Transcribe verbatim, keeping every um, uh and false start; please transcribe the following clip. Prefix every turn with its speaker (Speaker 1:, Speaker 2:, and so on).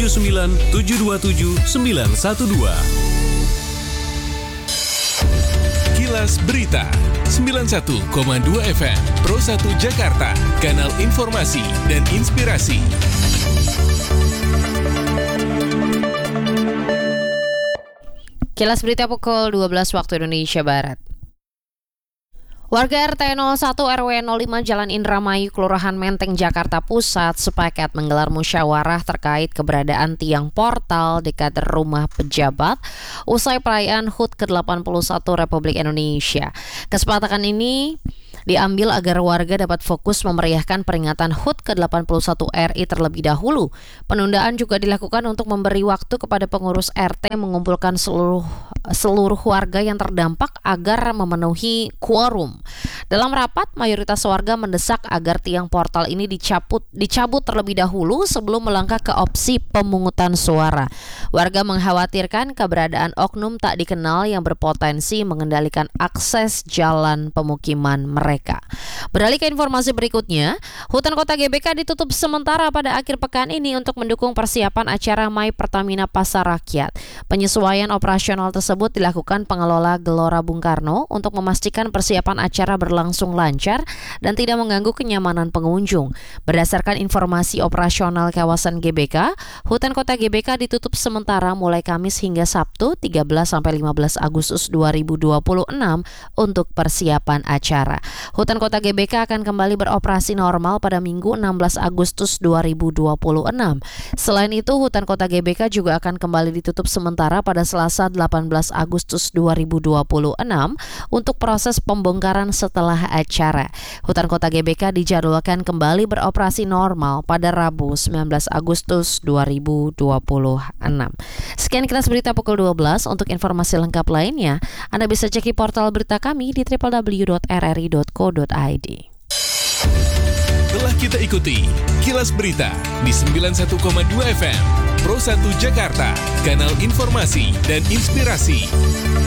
Speaker 1: tujuh sembilan tujuh dua tujuh sembilan satu dua. Kilas Berita sembilan puluh satu koma dua F M Pro satu Jakarta, kanal informasi dan inspirasi.
Speaker 2: Kilas Berita pukul dua belas waktu Indonesia Barat. Warga R T nol satu R W nol lima Jalan Indramayu, Kelurahan Menteng, Jakarta Pusat sepakat menggelar musyawarah terkait keberadaan tiang portal dekat rumah pejabat usai perayaan H U T ke delapan puluh satu Republik Indonesia. Kesepakatan ini diambil agar warga dapat fokus memeriahkan peringatan H U T ke delapan puluh satu R I terlebih dahulu. Penundaan juga dilakukan untuk memberi waktu kepada pengurus R T mengumpulkan seluruh seluruh warga yang terdampak agar memenuhi quorum. Dalam rapat, mayoritas warga mendesak agar tiang portal ini dicabut, dicabut terlebih dahulu sebelum melangkah ke opsi pemungutan suara. Warga mengkhawatirkan keberadaan oknum tak dikenal yang berpotensi mengendalikan akses jalan pemukiman mereka. Beralih ke informasi berikutnya, Hutan Kota G B K ditutup sementara pada akhir pekan ini untuk mendukung persiapan acara My Pertamina Pasar Rakyat. Penyesuaian operasional tersebut dilakukan pengelola Gelora Bung Karno untuk memastikan persiapan acara berlangsung lancar dan tidak mengganggu kenyamanan pengunjung. Berdasarkan informasi operasional kawasan G B K, Hutan Kota G B K ditutup sementara mulai Kamis hingga Sabtu tiga belas sampai lima belas Agustus dua ribu dua puluh enam untuk persiapan acara. Hutan Kota G B K akan kembali beroperasi normal pada Minggu enam belas Agustus dua ribu dua puluh enam. Selain itu, Hutan Kota G B K juga akan kembali ditutup sementara pada Selasa delapan belas Agustus dua ribu dua puluh enam untuk proses pembongkaran setelah acara. Hutan Kota G B K dijadwalkan kembali beroperasi normal pada Rabu sembilan belas Agustus dua ribu dua puluh enam. Sekian Kilas Berita pukul dua belas. Untuk informasi lengkap lainnya, Anda bisa cek di portal berita kami di w w w dot r r i dot co dot i d.
Speaker 1: Telah kita ikuti Kilas Berita di sembilan puluh satu koma dua F M Pro satu Jakarta, kanal informasi dan inspirasi.